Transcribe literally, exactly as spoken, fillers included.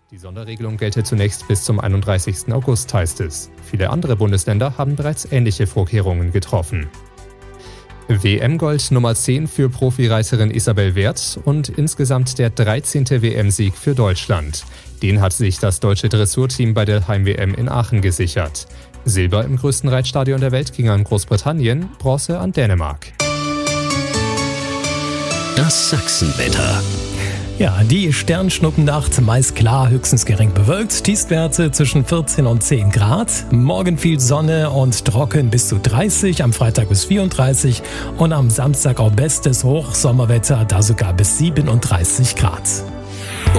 Die Sonderregelung gelte zunächst bis zum einunddreißigsten August, heißt es. Viele andere Bundesländer haben bereits ähnliche Vorkehrungen getroffen. W M-Gold Nummer zehn für Profireiterin Isabel Werth und insgesamt der dreizehnte W M-Sieg für Deutschland. Den hat sich das deutsche Dressurteam bei der Heim-W M in Aachen gesichert. Silber im größten Reitstadion der Welt ging an Großbritannien, Bronze an Dänemark. Das Sachsenwetter. Ja, die Sternschnuppennacht meist klar, höchstens gering bewölkt. Tiefstwerte zwischen vierzehn und zehn Grad. Morgen viel Sonne und trocken bis zu dreißig, am Freitag bis vierunddreißig und am Samstag auch bestes Hochsommerwetter, da sogar bis siebenunddreißig Grad.